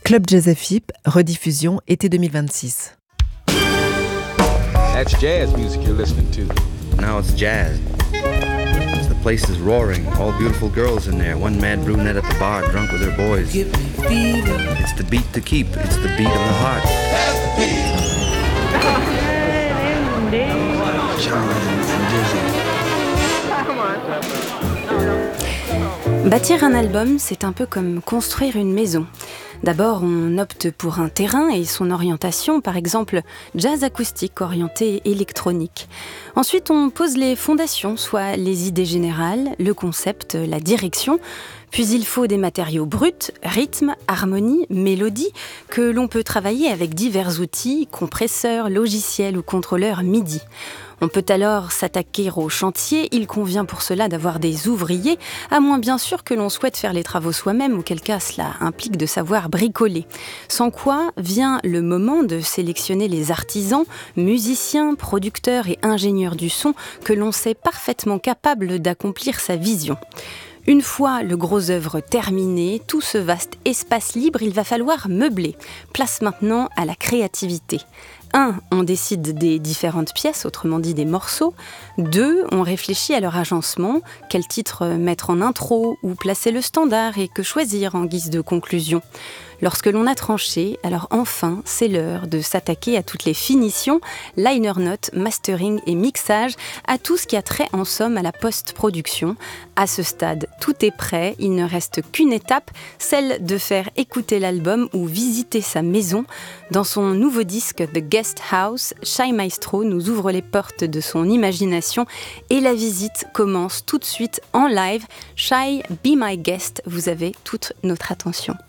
Club Jazz FIP, rediffusion été 2026. That's jazz music you're listening to. Now it's jazz. The place is roaring, all beautiful girls in there. One mad brunette at the bar, drunk with her boys. It's the beat to keep, it's the beat of the heart. Bâtir un album, c'est un peu comme construire une maison. D'abord, on opte pour un terrain et son orientation, par exemple jazz acoustique orienté électronique. Ensuite, on pose les fondations, soit les idées générales, le concept, la direction. Puis il faut des matériaux bruts, rythme, harmonie, mélodie, que l'on peut travailler avec divers outils, compresseurs, logiciels ou contrôleurs MIDI. On peut alors s'attaquer au chantier, il convient pour cela d'avoir des ouvriers, à moins bien sûr que l'on souhaite faire les travaux soi-même, auquel cas cela implique de savoir bricoler. Sans quoi vient le moment de sélectionner les artisans, musiciens, producteurs et ingénieurs du son que l'on sait parfaitement capables d'accomplir sa vision. Une fois le gros œuvre terminé, tout ce vaste espace libre, il va falloir meubler. Place maintenant à la créativité. 1. On décide des différentes pièces, autrement dit des morceaux. 2. On réfléchit à leur agencement, quel titre mettre en intro ou placer le standard et que choisir en guise de conclusion. Lorsque l'on a tranché, alors enfin, c'est l'heure de s'attaquer à toutes les finitions, liner notes, mastering et mixage, à tout ce qui a trait en somme à la post-production. À ce stade, tout est prêt, il ne reste qu'une étape, celle de faire écouter l'album ou visiter sa maison. Dans son nouveau disque The Guest House, Shy Maestro nous ouvre les portes de son imagination et la visite commence tout de suite en live. Shy, be my guest, vous avez toute notre attention.